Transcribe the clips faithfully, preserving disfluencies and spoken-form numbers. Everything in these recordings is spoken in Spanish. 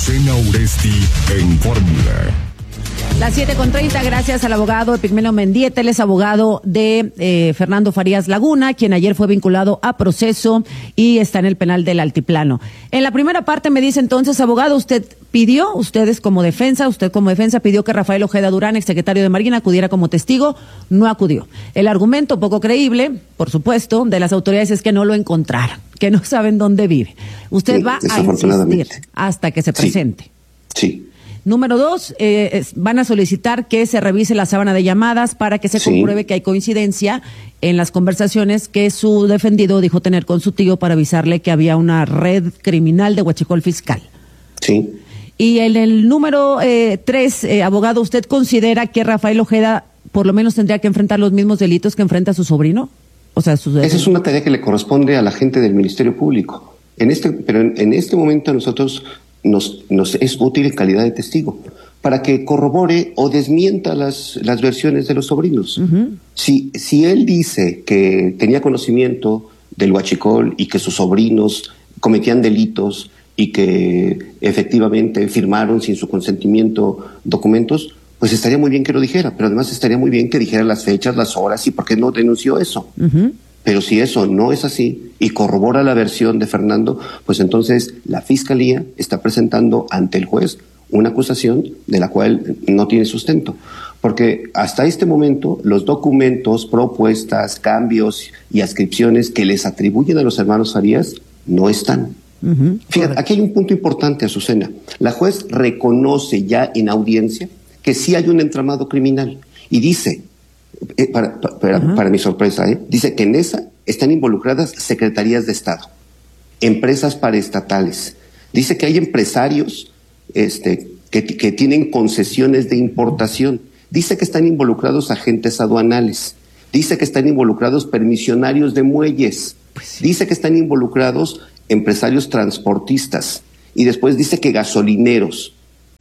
Azucena Uresti en Fórmula. Las siete con treinta, gracias al abogado Epigmenio Mendieta, él es abogado de eh, Fernando Farías Laguna, quien ayer fue vinculado a proceso y está en el penal del Altiplano. En la primera parte me dice entonces, abogado, usted pidió, ustedes como defensa, usted como defensa pidió que Rafael Ojeda Durán, exsecretario de Marina, acudiera como testigo, no acudió. El argumento poco creíble, por supuesto, de las autoridades es que no lo encontraron, que no saben dónde vive. Usted sí, va a insistir hasta que se presente. Sí. sí. Número dos, eh, es, van a solicitar que se revise la sábana de llamadas para que se sí. compruebe que hay coincidencia en las conversaciones que su defendido dijo tener con su tío para avisarle que había una red criminal de huachicol fiscal. Sí. Y en el número eh, tres, eh, abogado, ¿usted considera que Rafael Ojeda por lo menos tendría que enfrentar los mismos delitos que enfrenta su sobrino? O sea, su... Esa es una tarea que le corresponde a la gente del Ministerio Público. En este, pero en, en este momento nosotros... Nos, nos es útil en calidad de testigo para que corrobore o desmienta las, las versiones de los sobrinos. Uh-huh. Si, si él dice que tenía conocimiento del huachicol y que sus sobrinos cometían delitos y que efectivamente firmaron sin su consentimiento documentos, pues estaría muy bien que lo dijera, pero además estaría muy bien que dijera las fechas, las horas y por qué no denunció eso. Uh-huh. Pero si eso no es así y corrobora la versión de Fernando, pues entonces la Fiscalía está presentando ante el juez una acusación de la cual no tiene sustento. Porque hasta este momento los documentos, propuestas, cambios y adscripciones que les atribuyen a los hermanos Farías no están. Uh-huh. Fíjate, aquí hay un punto importante, Azucena. La juez reconoce ya en audiencia que sí hay un entramado criminal y dice... Eh, para, para, uh-huh. para mi sorpresa, ¿eh? dice que en esa están involucradas secretarías de Estado, empresas paraestatales. Dice que hay empresarios este, que, que tienen concesiones de importación. Dice que están involucrados agentes aduanales. Dice que están involucrados permisionarios de muelles. Pues sí. Dice que están involucrados empresarios transportistas. Y después dice que gasolineros.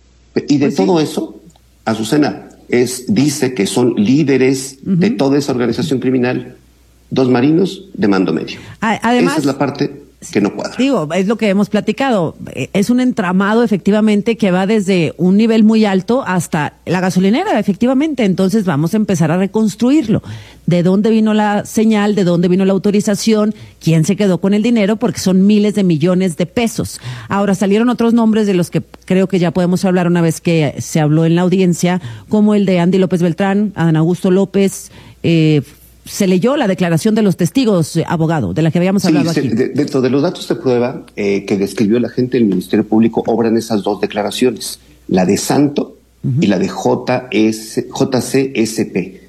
Y de pues todo sí. eso, Azucena, Es, dice que son líderes uh-huh. de toda esa organización criminal, dos marinos de mando medio. Además, esa es la parte que no cuadra. Digo, es lo que hemos platicado, es un entramado efectivamente que va desde un nivel muy alto hasta la gasolinera, efectivamente, entonces vamos a empezar a reconstruirlo. ¿De dónde vino la señal? ¿De dónde vino la autorización? ¿Quién se quedó con el dinero? Porque son miles de millones de pesos. Ahora salieron otros nombres de los que creo que ya podemos hablar una vez que se habló en la audiencia, como el de Andy López Beltrán, Adán Augusto López, eh, se leyó la declaración de los testigos, eh, abogado, de la que habíamos hablado sí, aquí. De, dentro de los datos de prueba eh, que describió la gente del Ministerio Público, obran esas dos declaraciones, la de Santo uh-huh. y la de J S, J C S P.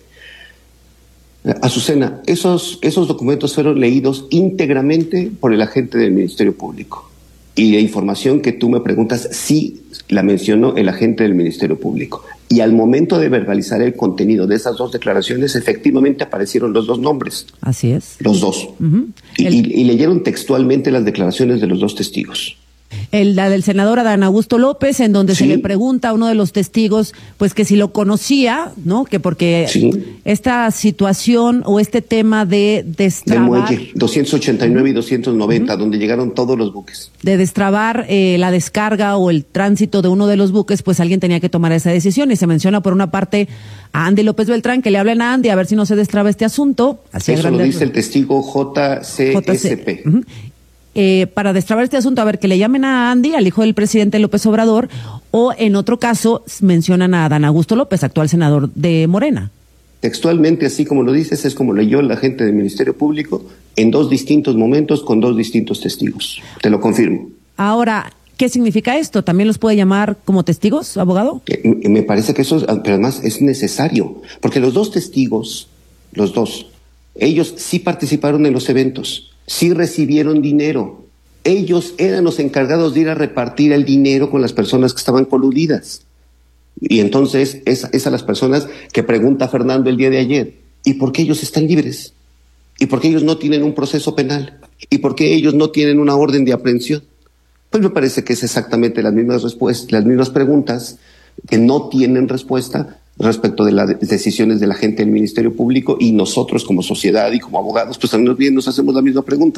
Azucena, esos, esos documentos fueron leídos íntegramente por el agente del Ministerio Público. Y la información que tú me preguntas, sí la mencionó el agente del Ministerio Público. Y al momento de verbalizar el contenido de esas dos declaraciones, efectivamente aparecieron los dos nombres. Así es. Los dos. Uh-huh. Y, el... y, y leyeron textualmente las declaraciones de los dos testigos. El, la del senador Adán Augusto López, en donde sí. se le pregunta a uno de los testigos, pues que si lo conocía, ¿no? Que porque sí. esta situación o este tema de destrabar... Del muelle doscientos ochenta y nueve uh-huh. y doscientos noventa, uh-huh. donde llegaron todos los buques. De destrabar eh, la descarga o el tránsito de uno de los buques, pues alguien tenía que tomar esa decisión. Y se menciona por una parte a Andy López Beltrán, que le hablen a Andy a ver si no se destraba este asunto. Así Eso lo dice el testigo J C S P. Uh-huh. Eh, para destrabar este asunto, a ver, que le llamen a Andy, al hijo del presidente López Obrador, o en otro caso mencionan a Adán Augusto López, actual senador de Morena. Textualmente, así como lo dices, es como leyó la gente del Ministerio Público en dos distintos momentos con dos distintos testigos. Te lo confirmo. Ahora, ¿qué significa esto? ¿También los puede llamar como testigos, abogado? Eh, me parece que eso, pero además es necesario, porque los dos testigos, los dos, ellos sí participaron en los eventos. Sí recibieron dinero. Ellos eran los encargados de ir a repartir el dinero con las personas que estaban coludidas. Y entonces es, es a las personas que pregunta Fernando el día de ayer, ¿y por qué ellos están libres? ¿Y por qué ellos no tienen un proceso penal? ¿Y por qué ellos no tienen una orden de aprehensión? Pues me parece que es exactamente las mismas respuestas, las mismas preguntas que no tienen respuesta respecto de las decisiones de la gente del Ministerio Público, y nosotros como sociedad y como abogados, pues también nos hacemos la misma pregunta.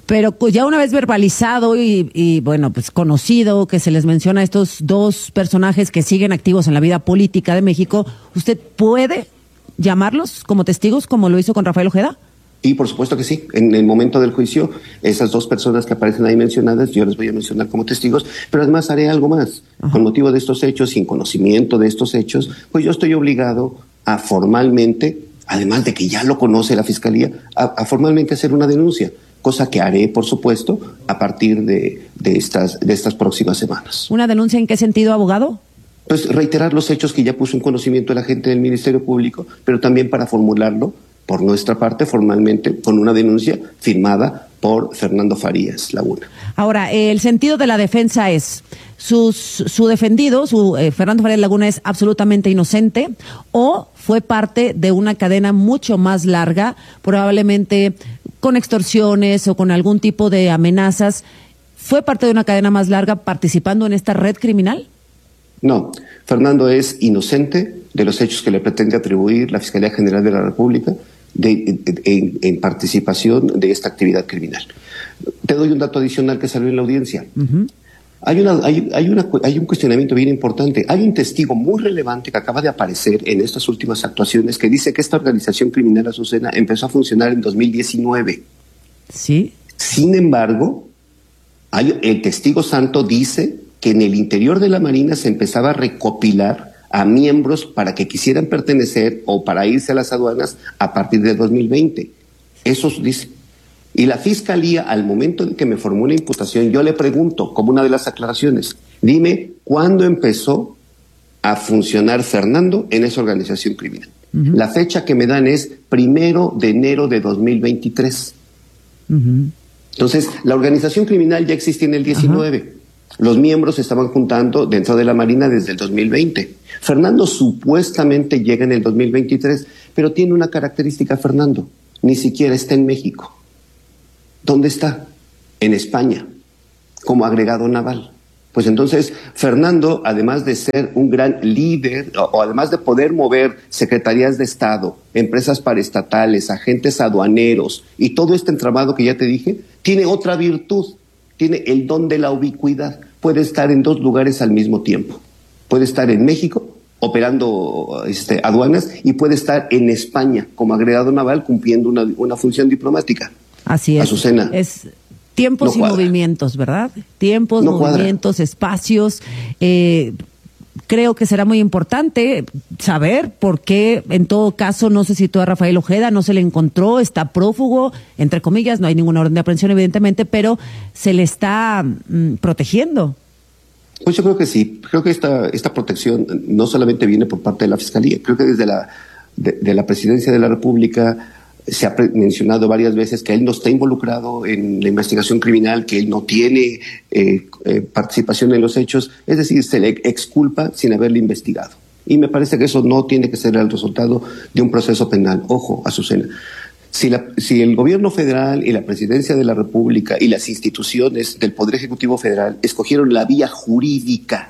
Pero ya una vez verbalizado y, y bueno, pues conocido que se les menciona a estos dos personajes que siguen activos en la vida política de México, ¿usted puede llamarlos como testigos como lo hizo con Rafael Ojeda? Y por supuesto que sí. En el momento del juicio, esas dos personas que aparecen ahí mencionadas, yo les voy a mencionar como testigos, pero además haré algo más. Ajá. Con motivo de estos hechos, sin conocimiento de estos hechos, pues yo estoy obligado a formalmente, además de que ya lo conoce la Fiscalía, a, a formalmente hacer una denuncia. Cosa que haré, por supuesto, a partir de, de, estas, de estas próximas semanas. ¿Una denuncia en qué sentido, abogado? Pues reiterar los hechos que ya puso en conocimiento el agente del Ministerio Público, pero también para formularlo por nuestra parte formalmente con una denuncia firmada por Fernando Farías Laguna. Ahora, el sentido de la defensa es, sus, su defendido, su eh, Fernando Farías Laguna es absolutamente inocente o fue parte de una cadena mucho más larga, probablemente con extorsiones o con algún tipo de amenazas. ¿Fue parte de una cadena más larga participando en esta red criminal? No, Fernando es inocente de los hechos que le pretende atribuir la Fiscalía General de la República de, de, en, en participación de esta actividad criminal. Te doy un dato adicional que salió en la audiencia. Uh-huh. Hay, una, hay, hay, una, hay un cuestionamiento bien importante. Hay un testigo muy relevante que acaba de aparecer en estas últimas actuaciones que dice que esta organización criminal, Azucena, empezó a funcionar en dos mil diecinueve. Sí. Sin embargo, hay, el testigo santo dice que en el interior de la Marina se empezaba a recopilar a miembros para que quisieran pertenecer o para irse a las aduanas a partir de dos mil veinte. Eso dice. Y la Fiscalía, al momento de que me formó una imputación, yo le pregunto, como una de las aclaraciones, dime cuándo empezó a funcionar Fernando en esa organización criminal. Uh-huh. La fecha que me dan es primero de enero de dos mil veintitrés. Uh-huh. Entonces, la organización criminal ya existía en el diecinueve. Uh-huh. Los miembros se estaban juntando dentro de la Marina desde el dos mil veinte. Fernando supuestamente llega en el dos mil veintitrés, pero tiene una característica, Fernando, ni siquiera está en México. ¿Dónde está? En España, como agregado naval. Pues entonces, Fernando, además de ser un gran líder, o, o además de poder mover secretarías de Estado, empresas paraestatales, agentes aduaneros y todo este entramado que ya te dije, tiene otra virtud, tiene el don de la ubicuidad. Puede estar en dos lugares al mismo tiempo. Puede estar en México, operando este, aduanas, y puede estar en España, como agregado naval, cumpliendo una, una función diplomática. Así es. Azucena. Es tiempos no y movimientos, ¿verdad? Tiempos, no movimientos, cuadra. espacios. Eh, creo que será muy importante saber por qué, en todo caso, no se citó a Rafael Ojeda, no se le encontró, está prófugo, entre comillas, no hay ninguna orden de aprehensión, evidentemente, pero se le está mm, protegiendo. Pues yo creo que sí. Creo que esta, esta protección no solamente viene por parte de la Fiscalía, creo que desde la, de, de la Presidencia de la República se ha mencionado varias veces que él no está involucrado en la investigación criminal, que él no tiene eh, eh, participación en los hechos, es decir, se le exculpa sin haberle investigado. Y me parece que eso no tiene que ser el resultado de un proceso penal. Ojo, Azucena, si, la, si el gobierno federal y la Presidencia de la República y las instituciones del Poder Ejecutivo Federal escogieron la vía jurídica,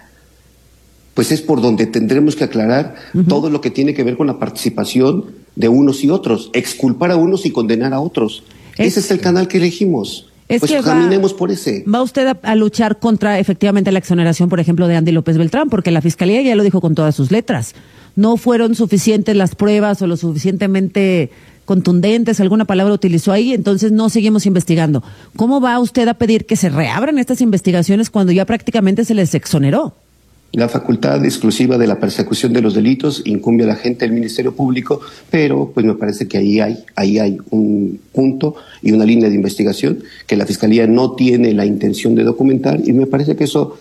pues es por donde tendremos que aclarar uh-huh. todo lo que tiene que ver con la participación de unos y otros, exculpar a unos y condenar a otros. Es, ese es el canal que elegimos. Es pues que caminemos va, por ese. ¿Va usted a, a luchar contra efectivamente la exoneración, por ejemplo, de Andy López Beltrán? Porque la Fiscalía ya lo dijo con todas sus letras. No fueron suficientes las pruebas o lo suficientemente contundentes, alguna palabra utilizó ahí, entonces no seguimos investigando. ¿Cómo va usted a pedir que se reabran estas investigaciones cuando ya prácticamente se les exoneró? La facultad exclusiva de la persecución de los delitos incumbe a la gente del Ministerio Público, pero pues me parece que ahí hay, ahí hay un punto y una línea de investigación que la Fiscalía no tiene la intención de documentar, y me parece que eso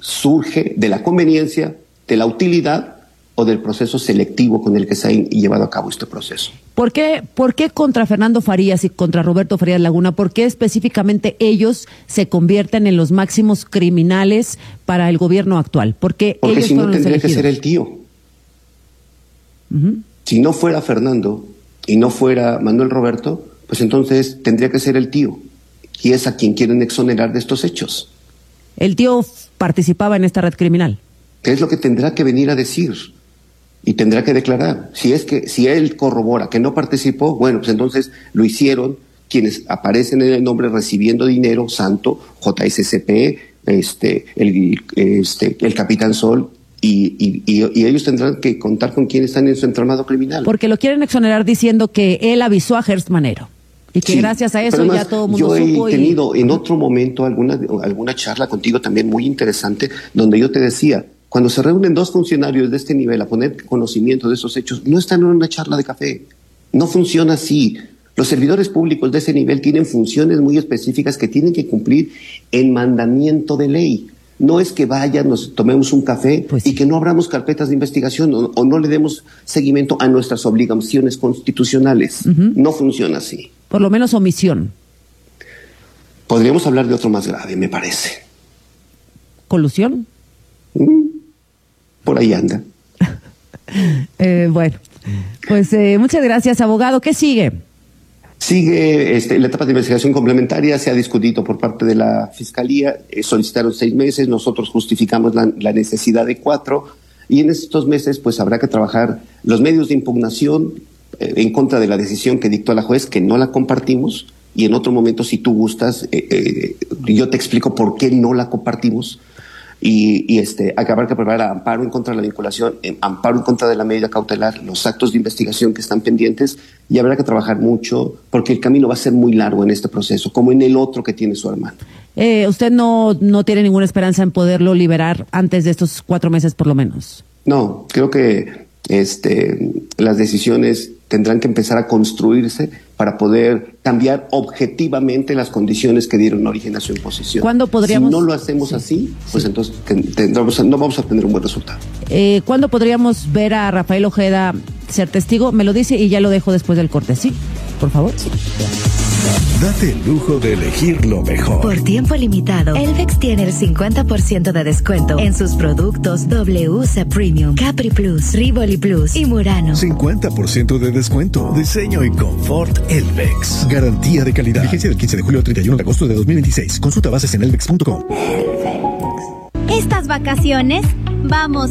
surge de la conveniencia, de la utilidad o del proceso selectivo con el que se ha llevado a cabo este proceso. ¿Por qué, por qué contra Fernando Farías y contra Roberto Farías Laguna? ¿Por qué específicamente ellos se convierten en los máximos criminales para el gobierno actual? ¿Por qué Porque ellos si no fueron tendría los que ser el tío. Uh-huh. Si no fuera Fernando y no fuera Manuel Roberto, pues entonces tendría que ser el tío. Y es a quien quieren exonerar de estos hechos. ¿El tío participaba en esta red criminal? ¿Qué es lo que tendrá que venir a decir? Y tendrá que declarar. Si es que, si él corrobora que no participó, bueno, pues entonces lo hicieron quienes aparecen en el nombre recibiendo dinero, Santo, J S C P, este, el, este, el Capitán Sol, y, y, y, y ellos tendrán que contar con quienes están en su entramado criminal. Porque lo quieren exonerar diciendo que él avisó a Gertz Manero. Y que sí, gracias a eso además, ya todo el mundo yo supo. Yo he tenido y... en otro momento alguna, alguna charla contigo también muy interesante, donde yo te decía, cuando se reúnen dos funcionarios de este nivel a poner conocimiento de esos hechos, no están en una charla de café. No funciona así. Los servidores públicos de ese nivel tienen funciones muy específicas que tienen que cumplir en mandamiento de ley. No es que vayan, nos tomemos un café pues, y que no abramos carpetas de investigación o, o no le demos seguimiento a nuestras obligaciones constitucionales. Uh-huh. No funciona así. Por lo menos omisión. Podríamos hablar de otro más grave, me parece. ¿Colusión? Mm, por ahí anda. eh, bueno, pues eh, muchas gracias, abogado. ¿Qué sigue? Sigue este, la etapa de investigación complementaria, se ha discutido por parte de la Fiscalía, eh, solicitaron seis meses, nosotros justificamos la, la necesidad de cuatro, y en estos meses pues habrá que trabajar los medios de impugnación eh, en contra de la decisión que dictó la juez, que no la compartimos, y en otro momento, si tú gustas, eh, eh, yo te explico por qué no la compartimos. Y, y este, acabar que preparar amparo en contra de la vinculación, amparo en contra de la medida cautelar, los actos de investigación que están pendientes, y habrá que trabajar mucho porque el camino va a ser muy largo en este proceso, como en el otro que tiene su hermano. Eh, ¿Usted no, no tiene ninguna esperanza en poderlo liberar antes de estos cuatro meses por lo menos? No, creo que este, las decisiones tendrán que empezar a construirse para poder cambiar objetivamente las condiciones que dieron origen a su imposición. ¿Cuándo podríamos? Si no lo hacemos sí, así, pues sí. entonces tendremos, no vamos a obtener un buen resultado. Eh, ¿Cuándo podríamos ver a Rafael Ojeda ser testigo? Me lo dice y ya lo dejo después del corte, ¿sí? Por favor. Sí. Date el lujo de elegir lo mejor. Por tiempo limitado, Elvex tiene el cincuenta por ciento de descuento en sus productos W C Premium, Capri Plus, Rivoli Plus y Murano. cincuenta por ciento de descuento. Diseño y confort Elvex. Garantía de calidad. Vigencia del quince de julio al treinta y uno de agosto de dos mil veintiséis. Consulta bases en elvex punto com. Estas vacaciones vamos